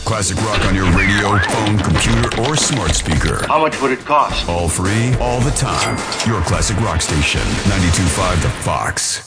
Classic rock on your radio, phone, computer, or smart speaker. How much would it cost? All free, all the time. Your classic rock station, 92.5 The Fox.